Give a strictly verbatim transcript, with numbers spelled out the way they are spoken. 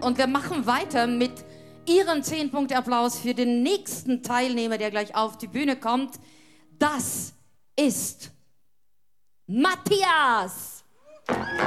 Und wir machen weiter mit Ihrem zehn-Punkte-Applaus für den nächsten Teilnehmer, der gleich auf die Bühne kommt. Das ist Matthias.